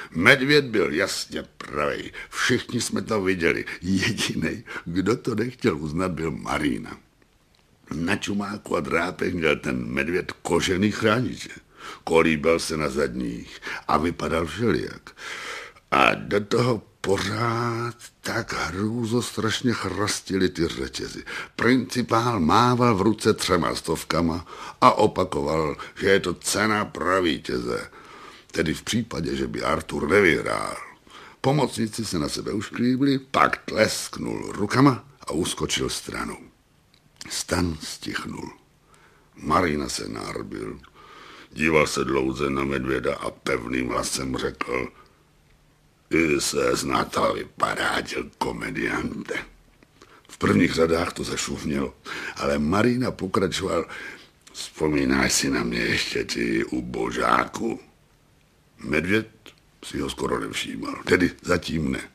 Medvěd byl jasně pravej. Všichni jsme to viděli. Jedinej, kdo to nechtěl uznat, byl Marína. Na čumáku a drápech měl ten medvěd kožený chrániče. Kolíbal se na zadních a vypadal všelijak. A do toho pořád tak hrůzostrašně chrastili ty řetězy. Principál mával v ruce 300 a opakoval, že je to cena pro vítěze. Tedy v případě, že by Artur nevyhrál. Pomocníci se na sebe ušklíbili, pak tlesknul rukama a uskočil stranou. Stan stichnul. Marína se nárbil. Díval se dlouze na medvěda a pevným hlasem řekl: Ty ses na to vyparátil, komediante. V prvních řadách to zašufnělo, ale Marína pokračoval: Vzpomínáš si na mě ještě, ty ubožáku? Medvěd si ho skoro nevšímal, tedy zatím ne.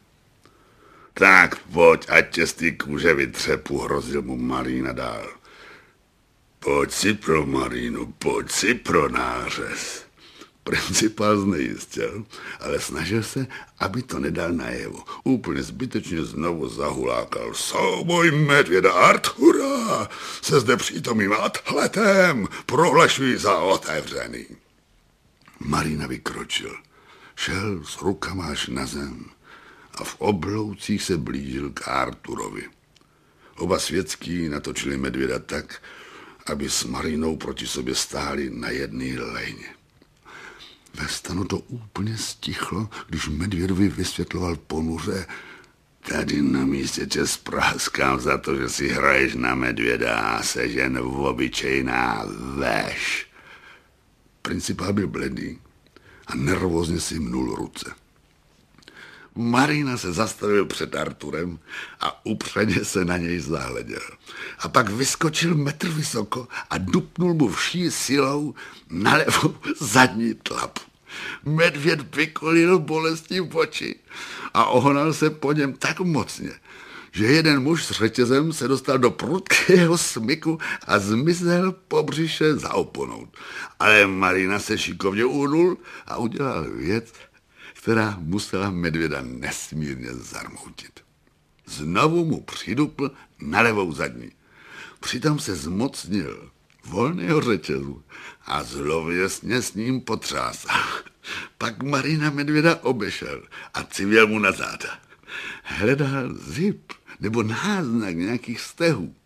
Tak pojď, ať tě z té kůže vytřepu, hrozil mu Marína dál. Pojď si pro Marínu, pojď si pro nářez. Principál znejistil, ale snažil se, aby to nedal najevo. Úplně zbytečně znovu zahulákal: Souboj medvěda Artura se zde přítomným atletem prohlašují za otevřený. Marína vykročil, šel s rukama až na zem a v obloucích se blížil k Arturovi. Oba světský natočili medvěda tak, aby s Marínou proti sobě stáli na jedné lejně. Ve stanu to úplně stichlo, když medvědovi vysvětloval ponuře: Tady na místě tě spráskám za to, že si hraješ na medvěda a seš jen obyčejná veš. Principál byl bledý a nervózně si mnul ruce. Marína se zastavil před Arturem a upřeně se na něj zahleděl. A pak vyskočil metr vysoko a dupnul mu vší silou na levou zadní tlapu. Medvěd vykolil bolestí v oči a ohnal se po něm tak mocně, že jeden muž s řetězem se dostal do prudkého smyku a zmizel po břiše za oponou. Ale Marína se šikovně uhnul a udělal věc, která musela medvěda nesmírně zarmoutit. Znovu mu přidupl na levou zadní. Přitom se zmocnil volného řetězu a zlověsně s ním potřásal. Pak Marína medvěda obešel a civěl mu na záda. Hledal zip nebo náznak nějakých stehů.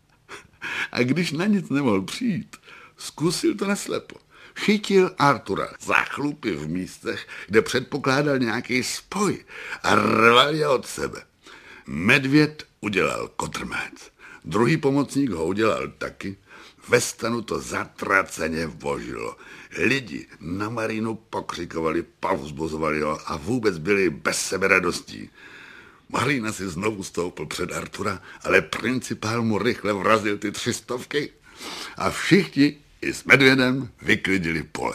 A když na nic nemohl přijít, zkusil to naslepo. Chytil Artura za chlupy v místech, kde předpokládal nějaký spoj a rval je od sebe. Medvěd udělal kotrmelec. Druhý pomocník ho udělal taky. Ve stanu to zatraceně vožilo. Lidi na Marínu pokřikovali, povzbuzovali ho a vůbec byli bez sebe radostí. Marína si znovu stoupil před Artura, ale principál mu rychle vrazil ty 300 a všichni i s medvědem vyklidili pole.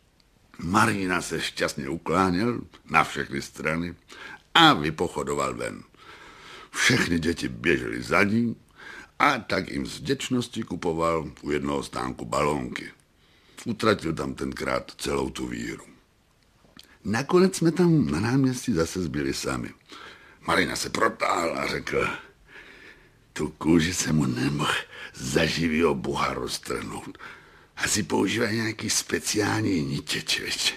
Marína se šťastně ukláněl na všechny strany a vypochodoval ven. Všechny děti běžely za ním a tak jim z vděčnosti kupoval u jednoho stánku balónky. Utratil tam tenkrát celou tu víru. Nakonec jsme tam na náměstí zase zbyli sami. Marína se protáhl a řekl: Tu kůži se mu nemohl za živýho boha roztrhnout. Asi používají nějaký speciální nitě, člověče.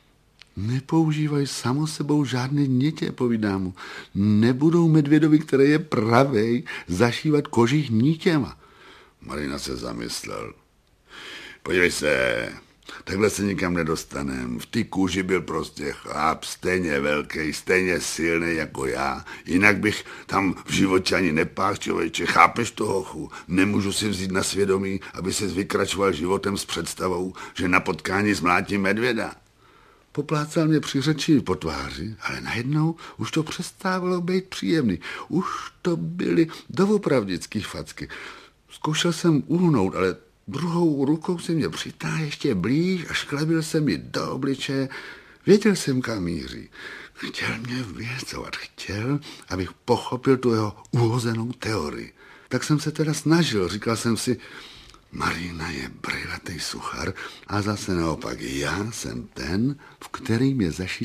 Nepoužívají samo sebou žádné nitě, povídá mu. Nebudou medvědovi, který je pravej, zašívat kožich nitěma. Marína se zamyslel. Podívej se, takhle se nikam nedostanem. V té kůži byl prostě chlap, stejně velký, stejně silný jako já. Jinak bych tam v životě ani nepáhl, člověče. Chápeš to, hochu? Nemůžu si vzít na svědomí, aby ses vykračoval životem s představou, že na potkání zmlátím medvěda. Poplácal mě při řeči po tváři, ale najednou už to přestávalo být příjemný. Už to byly doopravdický facky. Zkoušel jsem uhnout, ale druhou rukou si mě přitáhl ještě blíž a šklebil se mi do obličeje. Věděl jsem, kam míří. Chtěl mě vyhecovat, chtěl, abych pochopil tu jeho uhozenou teorii. Tak jsem se teda snažil, říkal jsem si, Marína je brejlatej suchar a zase naopak já jsem ten, v kterým je zašitý